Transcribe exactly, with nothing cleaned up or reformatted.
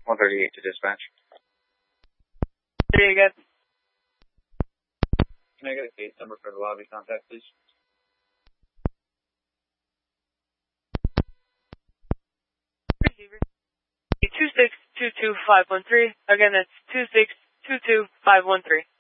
one thirty-eight to dispatch. Three again. Can I get a case number for the lobby contact, please? Receiver. two six two two five one three. Again, that's two six two two five one three.